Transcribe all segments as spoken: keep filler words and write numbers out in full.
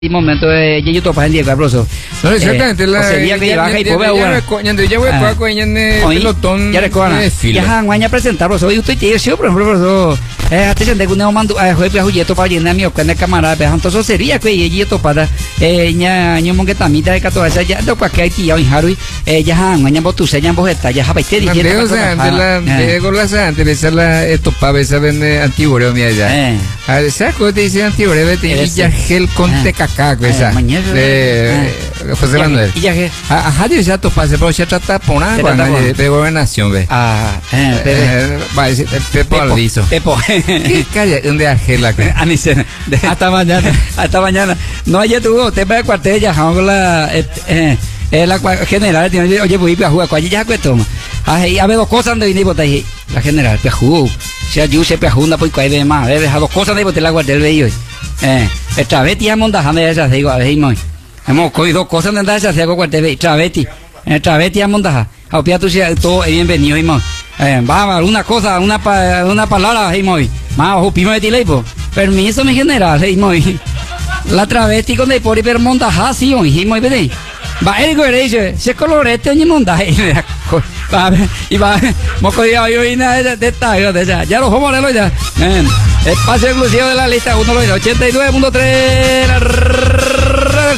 momento de yo topa en Diego profesor. No, exactamente, la sería que baja y puede jugar. Cuando ya voy a jugar en el pelotón de fila. Ya han guaña presentar profesor, y usted tiene por ejemplo profesor. Eh, atención de que no mando a juez para jugueto para llenar mi ocana camarada, pero entonces sería que ella topada eh ña ña mongetamita de catorce ya do que hay tío en Harui eh ya han guaña botusa ya bojeta ya japaite de o sea, de la de golasa antes de ser la esto para ver saben antiguo mi allá. A esa cosa dice antiguo de ya gel con tecaca esa. Eh José Manuel. Y ya que a Jadio ya topa se puede tratar por nada de gobernación ve. Ah, eh va a decir Pepo Alviso. Pepo. ¿Qué calle? ¿Dónde Argela? Hasta mañana, hasta mañana. No, ayer tuvo tema de cuartel, ya con la eh, eh, la general, oye, voy a jugar, ¿cuál ya cuesto? Ahí a ver dos cosas donde vine botar ahí. La general, pejú. Si yo se pejunda, pues cuál ve más, a dos cosas de botar la guardia del bello. Eh, el travesti a montaje de esas, digo, a ver, hemos cogido dos cosas de esas, hago cuartel del travesti. El travesti a montaje. A pia tú todo bienvenido, hemos. Eh, vamos, una cosa, una pa, una palabra, hey, muy. Más ojo, pimo de tileipo. Permiso, mi general, hey, muy. La travesti con de pori per montaja, sí, muy, muy bien. Va, el güey, se colorete ni montaje. Va, y va, moco ya yo y nada de esta, ya los homorelos ya. Espacio exclusivo de la lista, uno lo ochenta y nueve punto tres.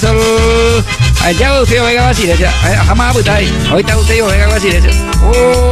Allá usted venga a decir, jamás, pues ahí. Ahorita usted venga a decir.